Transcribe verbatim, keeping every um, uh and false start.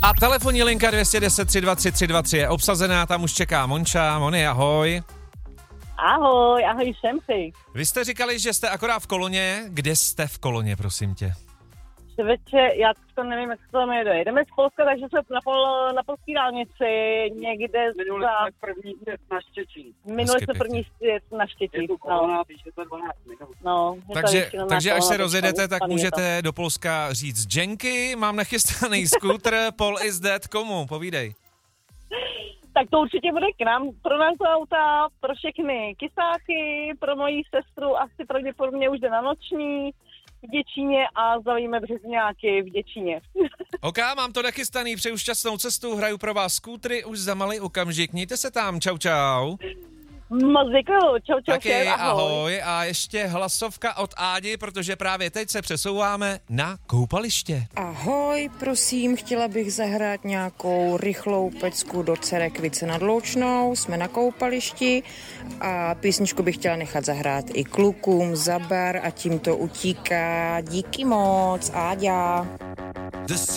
A telefonní linka dvě jedna nula tři dva tři tři dva tři je obsazená, tam už čeká Monča. Moni, ahoj. Ahoj, ahoj všem. Vy jste říkali, že jste akorát v Koloně. Kde jste v Koloně, prosím tě? Ševeče, já to nevím, jak se to jmenuje. Jdeme z Polska, takže jsme na, pol, na polský dálnici někde Minule za... jsme první svět na Štěčín. Minule jsme první svět na Štěčín. Je to Kolona, píše to dvanáct minut. No, takže takže až se rozjedete, tak můžete do Polska říct Jenky, mám nachystaný skútr, Paul is dead, komu? Povídej. Tak to určitě bude k nám, pro nás do auta, pro všechny kysáky, pro moji sestru asi pravděpodobně už jde na noční v Děčíně a zdravíme březňáky v Děčíně. OK, mám to nachystaný, přeju šťastnou cestu, hraju pro vás skútry už za malý okamžik, mějte se tam, čau čau. Moc děkuju, čau čau Taky všem, ahoj. ahoj a ještě hlasovka od Ádi, protože právě teď se přesouváme na koupaliště. Ahoj, prosím, chtěla bych zahrát nějakou rychlou pecku do Cerekvice nad Loučnou, jsme na koupališti a písničku bych chtěla nechat zahrát i klukům za bar a tím to utíká. Díky moc, Áďa.